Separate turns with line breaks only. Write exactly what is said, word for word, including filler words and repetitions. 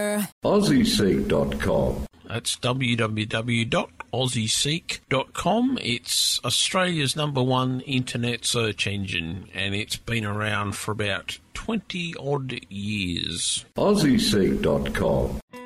Seeker.
Aussie Seek dot com.
That's w w w dot aussie seek dot com. It's Australia's number one internet search engine, and it's been around for about twenty odd years.
Aussie Seek dot com.